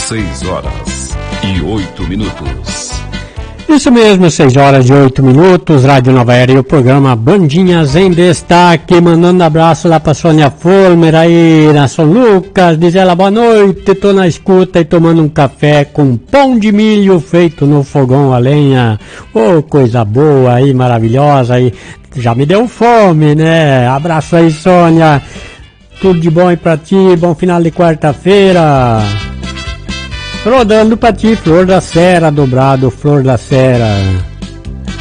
6h08. Isso mesmo, 6h08, Rádio Nova Era e o programa Bandinhas em Destaque, mandando abraço lá pra Sônia Fulmer aí na São Lucas, diz ela, boa noite, tô na escuta e tomando um café com pão de milho feito no fogão a lenha, coisa boa aí, maravilhosa aí, já me deu fome, né, abraço aí Sônia, tudo de bom aí pra ti, bom final de quarta-feira. Rodando pra ti, Flor da Serra, dobrado, Flor da Serra.